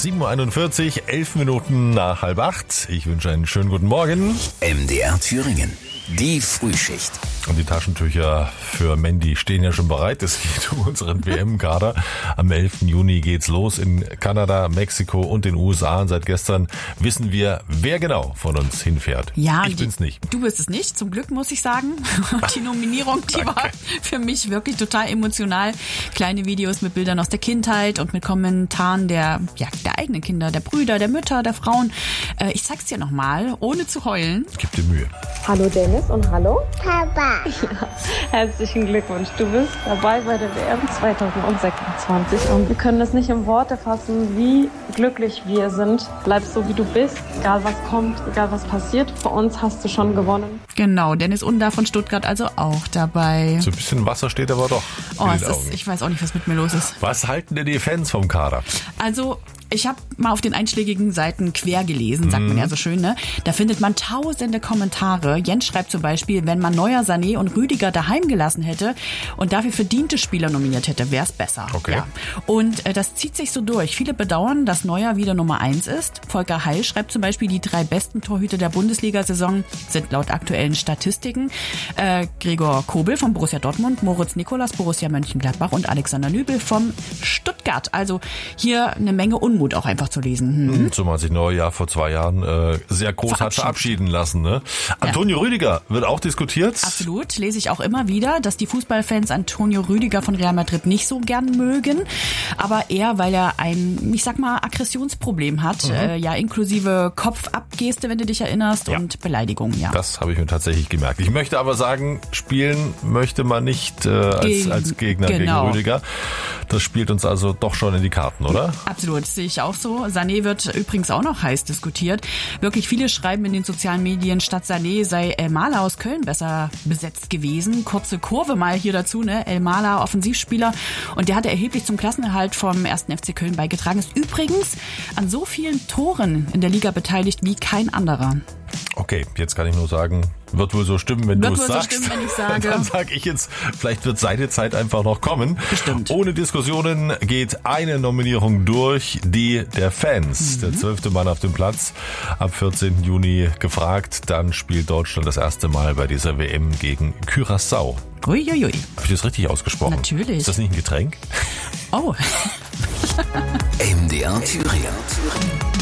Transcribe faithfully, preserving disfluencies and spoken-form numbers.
sieben Uhr einundvierzig, elf Minuten nach halb acht. Ich wünsche einen schönen guten Morgen. M D R Thüringen, die Frühschicht. Und die Taschentücher für Mandy stehen ja schon bereit. Es geht um unseren W M-Kader. Am elften Juni geht's los in Kanada, Mexiko und den U S A. Und seit gestern wissen wir, wer genau von uns hinfährt. Ja, ich bin's nicht. Du bist es nicht, zum Glück muss ich sagen. Die Nominierung, die war für mich wirklich total emotional. Kleine Videos mit Bildern aus der Kindheit und mit Kommentaren der, ja, der eigenen Kinder, der Brüder, der Mütter, der Frauen. Äh, ich zeig's dir nochmal, ohne zu heulen. Gib dir Mühe. Hallo Dennis und hallo Papa. Ja, herzlichen Glückwunsch. Du bist dabei bei der W M zwanzig sechsundzwanzig und wir können es nicht in Worte fassen, wie glücklich wir sind. Bleib so, wie du bist, egal was kommt, egal was passiert. Für uns hast du schon gewonnen. Genau, Dennis Unda von Stuttgart also auch dabei. So ein bisschen Wasser steht aber doch Oh, in es den Augen. ist, ich weiß auch nicht, was mit mir los ist. Was halten denn die Fans vom Kader? Also, ich habe mal auf den einschlägigen Seiten quer gelesen, sagt man ja so schön, ne? Da findet man tausende Kommentare. Jens schreibt zum Beispiel, wenn man Neuer, Sané und Rüdiger daheim gelassen hätte und dafür verdiente Spieler nominiert hätte, wäre es besser. Okay. Ja. Und äh, das zieht sich so durch. Viele bedauern, dass Neuer wieder Nummer eins ist. Volker Heil schreibt zum Beispiel, die drei besten Torhüter der Bundesliga-Saison sind laut aktuellen Statistiken äh, Gregor Kobel vom Borussia Dortmund, Moritz Nikolas, Borussia Mönchengladbach und Alexander Nübel vom Stuttgart. Also hier eine Menge Unmut auch einfach zu lesen. Hm? Zumal sich Neuer ja vor zwei Jahren äh, sehr groß hat verabschieden lassen. Ne? Antonio ja. Rüdiger wird auch diskutiert. Absolut, lese ich auch immer wieder, dass die Fußballfans Antonio Rüdiger von Real Madrid nicht so gern mögen. Aber eher, weil er ein, ich sag mal, Aggressionsproblem hat. Mhm. Äh, ja, inklusive Kopfabgeste, wenn du dich erinnerst, ja. und Beleidigungen. Ja. Das habe ich mir tatsächlich gemerkt. Ich möchte aber sagen, spielen möchte man nicht äh, als, gegen, als Gegner genau. gegen Rüdiger. Das spielt uns also doch schon in die Karten, oder? Absolut, sehe ich auch so. Sané wird übrigens auch noch heiß diskutiert. Wirklich viele schreiben in den sozialen Medien, statt Sané sei Elmalah aus Köln besser besetzt gewesen. Kurze Kurve mal hier dazu, ne? Elmalah, Offensivspieler. Und der hatte erheblich zum Klassenerhalt vom ersten F C Köln beigetragen. Ist übrigens an so vielen Toren in der Liga beteiligt wie kein anderer. Okay, jetzt kann ich nur sagen, wird wohl so stimmen, wenn du es sagst. Wird wohl so stimmen, wenn ich sage. Dann sage ich jetzt, vielleicht wird seine Zeit einfach noch kommen. Bestimmt. Ohne Diskussionen geht eine Nominierung durch, die der Fans. Mhm. Der zwölfte Mann auf dem Platz, ab vierzehnten Juni gefragt. Dann spielt Deutschland das erste Mal bei dieser W M gegen Curaçao. Uiuiui. Habe ich das richtig ausgesprochen? Natürlich. Ist das nicht ein Getränk? Oh. M D R Thüringen.